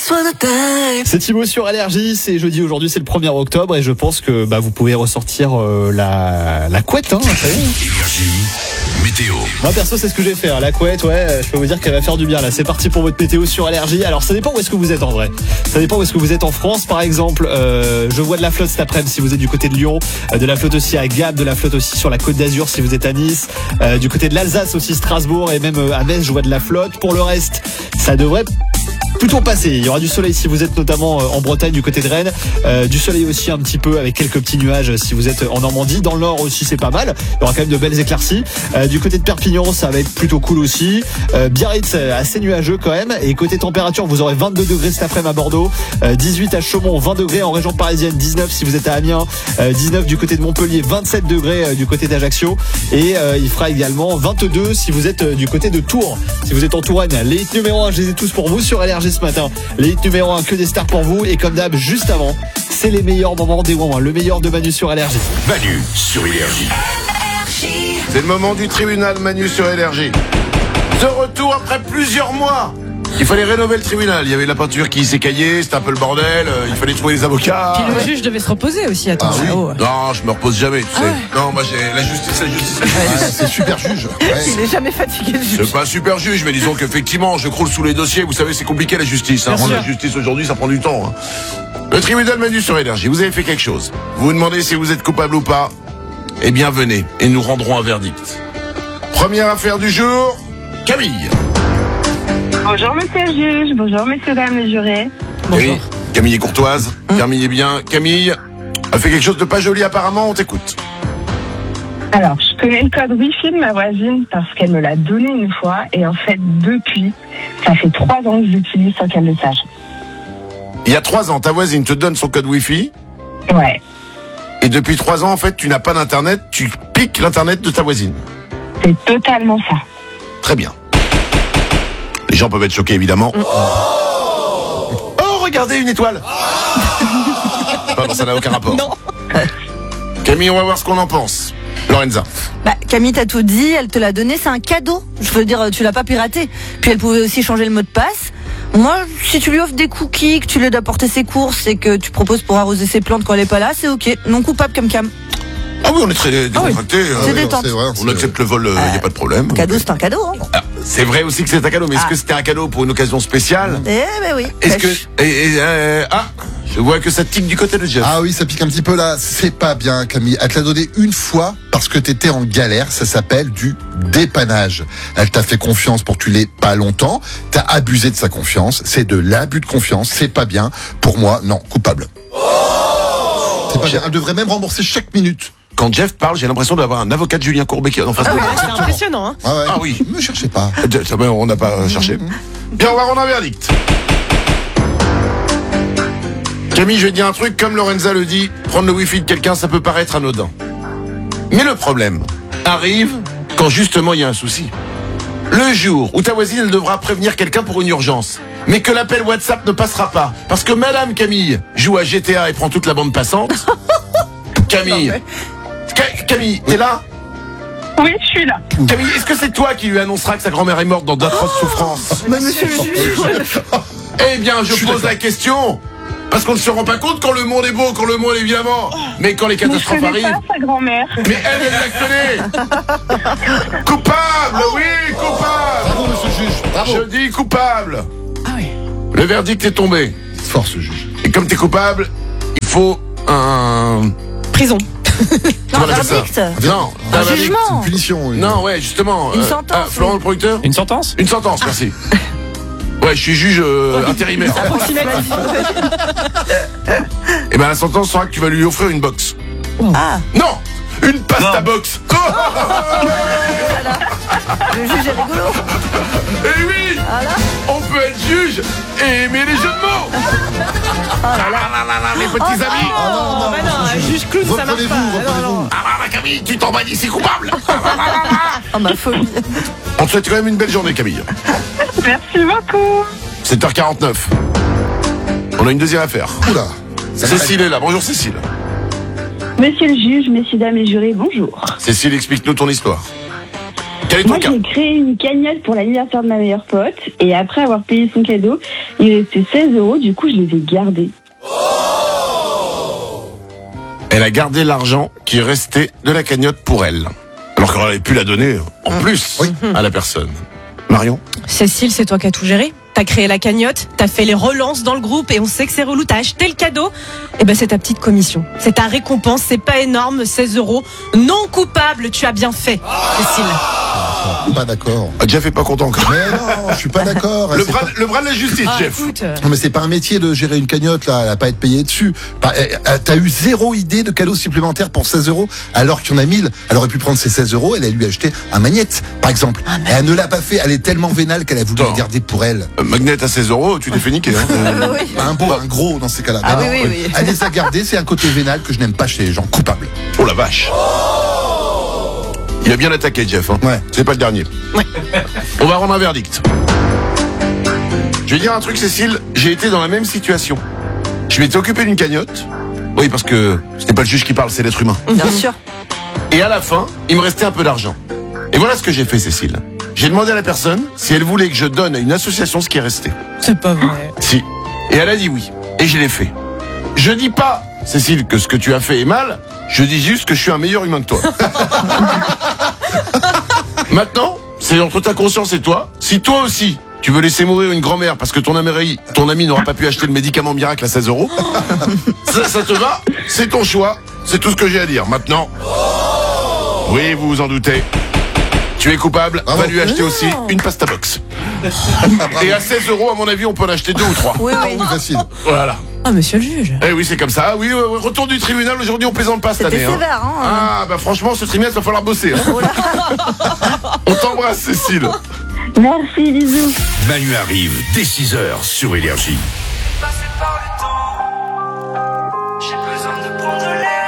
C'est Thibaut sur Allergie, c'est jeudi aujourd'hui, c'est le 1er octobre et je pense que vous pouvez ressortir la couette, hein, Météo. Moi perso c'est ce que je vais faire, la couette, je peux vous dire qu'elle va faire du bien là. C'est parti pour votre météo sur Allergie. Alors ça dépend où est-ce que vous êtes en vrai. Ça dépend où est-ce que vous êtes en France par exemple. Je vois de la flotte cet après-midi si vous êtes du côté de Lyon, de la flotte aussi à Gap, de la flotte aussi sur la Côte d'Azur si vous êtes à Nice, du côté de l'Alsace aussi, Strasbourg et même à Metz je vois de la flotte. Pour le reste, ça devrait plutôt passer. Il y aura du soleil si vous êtes notamment en Bretagne du côté de Rennes, du soleil aussi un petit peu avec quelques petits nuages si vous êtes en Normandie. Dans le nord aussi c'est pas mal, il y aura quand même de belles éclaircies. Du côté de Perpignan ça va être plutôt cool aussi. Biarritz assez nuageux quand même. Et côté température vous aurez 22 degrés cet après-midi à Bordeaux, 18 à Chaumont, 20 degrés en région parisienne, 19 si vous êtes à Amiens, 19 du côté de Montpellier, 27 degrés du côté d'Ajaccio et il fera également 22 si vous êtes du côté de Tours, si vous êtes en Touraine. Les hits numéro 1 je les ai tous pour vous sur Allergie ce matin. Les hits numéro 1, que des stars pour vous. Et comme d'hab, juste avant, c'est les meilleurs moments des moments. Le meilleur de Manu sur Allergie. Manu sur Énergie. C'est le moment du tribunal Manu sur Énergie. De retour après plusieurs mois. Il fallait rénover le tribunal. Il y avait la peinture qui s'écaillait, c'était un peu le bordel. Il fallait trouver les avocats. Puis le juge devait se reposer aussi, attends. Ah oui. Non, je me repose jamais, tu sais. Ouais. Non, moi j'ai la justice. C'est super juge. Il est jamais fatigué le juge. C'est pas un super juge, mais disons qu'effectivement, je croule sous les dossiers. Vous savez, c'est compliqué la justice. Bien Rendre sûr. la justice aujourd'hui, ça prend du temps. Le tribunal Manu sur Énergie. Vous avez fait quelque chose. Vous vous demandez si vous êtes coupable ou pas. Eh bien, venez et nous rendrons un verdict. Première affaire du jour, Camille. Bonjour monsieur le juge, bonjour messieurs dames les jurés. Bonjour. Camille est courtoise. Camille est bien. Camille a fait quelque chose de pas joli apparemment. On t'écoute. Alors, je connais le code Wi-Fi de ma voisine parce qu'elle me l'a donné une fois et en fait depuis, ça fait 3 ans que je l'utilise sans qu'elle le sache. Il y a 3 ans, ta voisine te donne son code Wi-Fi. Ouais, Et depuis 3 ans, en fait, tu n'as pas d'internet. Tu piques l'internet de ta voisine. c'est totalement ça. Très bien. Les gens peuvent être choqués, évidemment. Oh, regardez, une étoile. Pardon, ça n'a aucun rapport. Non. Camille, on va voir ce qu'on en pense. Lorenza. Camille t'a tout dit, elle te l'a donné, c'est un cadeau. Je veux dire, tu l'as pas piraté. Puis elle pouvait aussi changer le mot de passe. Moi, si tu lui offres des cookies, que tu lui aides à porter ses courses et que tu proposes pour arroser ses plantes quand elle est pas là, c'est ok. Non coupable comme Cam. Ah oui, on est très décontractés. C'est détente. C'est vrai, On accepte le vol, il n'y a pas de problème. Cadeau, c'est un cadeau. Hein. Ah, c'est vrai aussi que c'est un cadeau, mais est-ce que c'était un cadeau pour une occasion spéciale? Eh ben oui. Est-ce que... je vois que ça tique du côté de Jeff. Ah oui, ça pique un petit peu là. C'est pas bien, Camille. Elle te l'a donné une fois parce que t'étais en galère. Ça s'appelle du dépannage. Elle t'a fait confiance pour que tu l'aies pas longtemps. T'as abusé de sa confiance. C'est de l'abus de confiance. C'est pas bien. Pour moi, non, coupable. C'est pas bien. Elle devrait même rembourser chaque minute. Quand Jeff parle, j'ai l'impression d'avoir un avocat de Julien Courbet qui est en face de moi. C'est impressionnant, hein. Ah, ouais. Ah oui. Me cherchez pas. On n'a pas cherché. Bien, on va rendre un verdict. Camille, je vais te dire un truc, comme Lorenza le dit, prendre le wifi de quelqu'un, ça peut paraître anodin. Mais le problème arrive quand justement il y a un souci. Le jour où ta voisine elle devra prévenir quelqu'un pour une urgence, mais que l'appel WhatsApp ne passera pas, parce que Madame Camille joue à GTA et prend toute la bande passante. Camille, Camille, t'es là? Oui, je suis là. Camille, est-ce que c'est toi qui lui annoncera que sa grand-mère est morte dans d'atroces souffrances? Monsieur le juge. Eh bien, je pose la question. Parce qu'on ne se rend pas compte quand le monde est beau, quand le monde évidemment. Mais quand les Mais je catastrophes connais arrivent. pas sa grand-mère. Mais elle la connaît. Coupable, oui, coupable. Bravo, monsieur le juge. Bravo. Je dis coupable. Ah oui. Le verdict est tombé. Force, juge. Et comme t'es coupable, il faut un... Prison. Non, Comment on appelle ça? verdict. Non, Un un verdict. jugement. Une punition. Oui. Non, ouais, justement. Une sentence, Florent, oui. le producteur? Une sentence? Une sentence, merci. Ouais, je suis juge intérimaire. Approximatif. Et ben la sentence sera que tu vas lui offrir une box. Ah, Non, une pasta box. le juge est rigolo. Et oui, on peut être juge et aimer les jeux de mots. Les petits amis. Oh, bah non, un juge clown, ça marche pas. Reprenez-vous, Non, non. reprenez-vous. Camille, tu t'en vas d'ici coupable. Oh ma folie. On te souhaite quand même une belle journée, Camille. Merci beaucoup. 7h49. On a une deuxième affaire. Oula. Cécile est là. Bonjour Cécile. Monsieur le juge, messieurs dames les jurés, bonjour. Cécile, explique-nous ton histoire. Quel est ton Moi, cas? j'ai créé une cagnotte pour l'anniversaire de ma meilleure pote. Et après avoir payé son cadeau, il restait 16 €. Du coup, je les ai gardés. Elle a gardé l'argent qui restait de la cagnotte pour elle. Alors qu'elle aurait pu la donner en plus à la personne. Marion? Cécile, c'est toi qui as tout géré. T'as créé la cagnotte, t'as fait les relances dans le groupe et on sait que c'est relou, t'as acheté le cadeau. Et ben c'est ta petite commission. C'est ta récompense, c'est pas énorme, 16 €. Non coupable, tu as bien fait, Cécile. Je suis pas d'accord. Ah, Jeff est pas content encore. Mais non, je suis pas d'accord. Le C'est bras, pas- le bras de la justice, Ah, Jeff. écoute, Non, mais c'est pas un métier de gérer une cagnotte, là. Elle a pas à être payée dessus. T'as eu 0 idée de cadeau supplémentaire pour 16 € alors qu'il y en a 1000. Elle aurait pu prendre ces 16 €, elle a lui acheté un magnète, par exemple. Et elle ne l'a pas fait. Elle est tellement vénale qu'elle a voulu Attends. le garder pour elle. Magnet à 16 €, tu t'es fait niquer. Hein. Un beau, un gros dans ces cas-là. Ah Mais oui, non, oui, oui. Elle les a gardés, c'est un côté vénal que je n'aime pas chez les gens coupables. Oh la vache. Il a bien attaqué, Jeff. Hein. Ouais. C'est pas le dernier. On va rendre un verdict. Je vais dire un truc, Cécile. J'ai été dans la même situation. Je m'étais occupé d'une cagnotte. Oui, parce que c'était pas le juge qui parle, c'est l'être humain. Bien sûr. Et à la fin, il me restait un peu d'argent. Et voilà ce que j'ai fait, Cécile. J'ai demandé à la personne si elle voulait que je donne à une association ce qui est resté. c'est pas vrai. Si. Et elle a dit oui. Et je l'ai fait. Je dis pas, Cécile, que ce que tu as fait est mal. Je dis juste que je suis un meilleur humain que toi. Maintenant, c'est entre ta conscience et toi. Si toi aussi, tu veux laisser mourir une grand-mère parce que ton ami n'aura pas pu acheter le médicament miracle à 16 €, ça te va? C'est ton choix. C'est tout ce que j'ai à dire. Maintenant, oui, vous vous en doutez. Tu es coupable, Bravo. va lui acheter aussi une pasta box. Et à 16 €, à mon avis, on peut en acheter 2 ou 3. Oui, Ah oui. oui, facile. Voilà. Ah, monsieur le juge. Eh oui, c'est comme ça. Oui, retour du tribunal. Aujourd'hui, on plaisante pas cette C'était année. sévère, hein. Ah, bah franchement, ce trimestre, va falloir bosser. Hein. On t'embrasse, Cécile. Merci, bisous. Manu arrive dès 6h sur Énergie.